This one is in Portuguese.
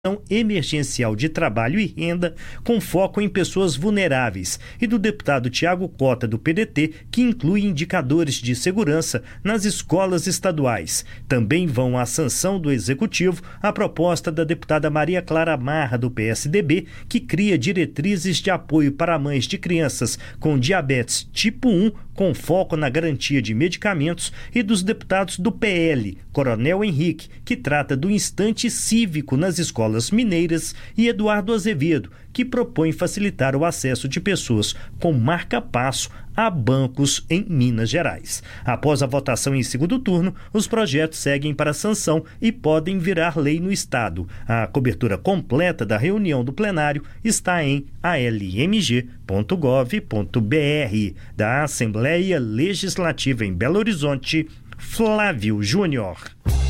emergencial de trabalho e renda com foco em pessoas vulneráveis e do deputado Tiago Cota, do PDT, que inclui indicadores de segurança nas escolas estaduais. Também vão à sanção do Executivo a proposta da deputada Maria Clara Marra, do PSDB, que cria diretrizes de apoio para mães de crianças com diabetes tipo 1, com foco na garantia de medicamentos, e dos deputados do PL, Coronel Henrique, que trata do instante cívico nas escolas mineiras, e Eduardo Azevedo, que propõe facilitar o acesso de pessoas com marca-passo a bancos em Minas Gerais. Após a votação em segundo turno, os projetos seguem para sanção e podem virar lei no Estado. A cobertura completa da reunião do plenário está em almg.gov.br. Da Assembleia Legislativa em Belo Horizonte, Flávio Júnior.